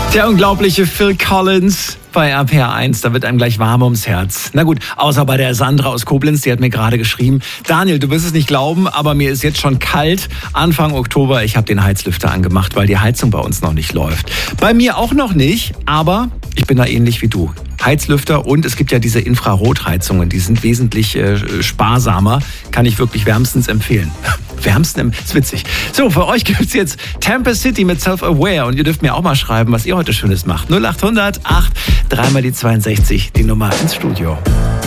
Der unglaubliche Phil Collins bei RPR1, da wird einem gleich warm ums Herz. Na gut, außer bei der Sandra aus Koblenz, die hat mir gerade geschrieben, Daniel, du wirst es nicht glauben, aber mir ist jetzt schon kalt. Anfang Oktober, ich habe den Heizlüfter angemacht, weil die Heizung bei uns noch nicht läuft. Bei mir auch noch nicht, aber ich bin da ähnlich wie du. Heizlüfter und es gibt ja diese Infrarotheizungen, die sind wesentlich sparsamer, kann ich wirklich wärmstens empfehlen. Ist witzig. So, für euch gibt's jetzt Tempest City mit Self-Aware und ihr dürft mir auch mal schreiben, was ihr heute Schönes macht. 0800 8 3 mal die 62, die Nummer ins Studio.